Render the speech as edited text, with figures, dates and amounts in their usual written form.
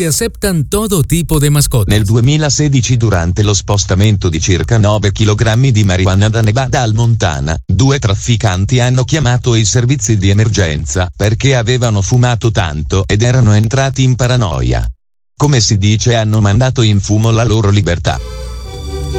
se aceptan todo tipo de mascotas. Nel 2016, durante lo spostamento di circa 9 kg di marijuana da Nevada al Montana, 2 trafficanti hanno chiamato i servizi di emergenza perché avevano fumato tanto ed erano entrati in paranoia. Come si dice, hanno mandato in fumo la loro libertà.